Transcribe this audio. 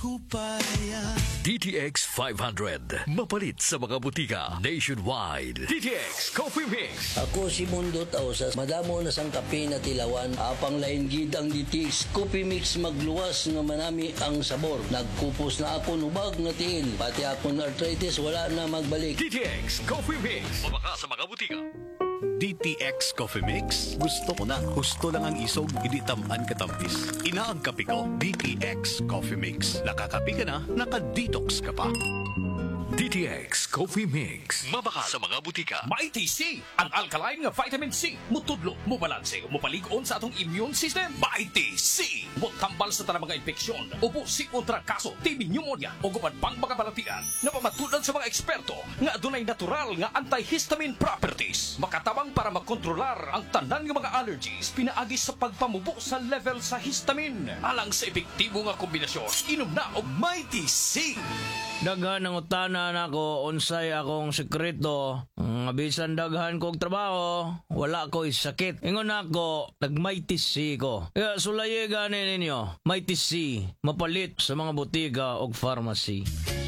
DTX 500. Mapalit sa mga butika nationwide. DTX Coffee Mix. Ako si Mundo Tausas, madamo na sang kape na tilawan, apang lain gid ang DTX Coffee Mix magluwas nga manami ang sabor. Nagkupos na ako nubag nga tiil, pati akong arthritis wala na magbalik. DTX Coffee Mix. Mabaka sa mga butika. DTX Coffee Mix. Gusto ko na. Gusto lang ang isog, hindi tamaan katampis. Ina ang kape ko, DTX Coffee Mix. Nakakape ka na, naka-detox ka pa. DTX Coffee Mix. Mabaka sa mga butika. Mighty C, ang alkaline nga vitamin C. Mutudlo, mubalanse, mupalig-on sa atong immune system. Mighty C, mutambal sa tanang mga infeksyon. Upo si kontra kaso, TB pneumonia, o guman pang mga balatian. Napamatudan sa mga eksperto nga adunay natural nga antihistamine properties. Makatabang para makontrolar ang tanan nga mga allergies pinaagi sa pagpamubo sa level sa histamine. Alang sa epektibo nga kombinasyon, inom na og Mighty C. Daghan ang utana nako unsay akong sekreto. Nga bisan daghan kog trabaho, wala ko sakit. Ingon ako, nag-Mighty C ko. Kaya sulaye gani ninyo, Mighty C, mapalit sa mga butika o pharmacy.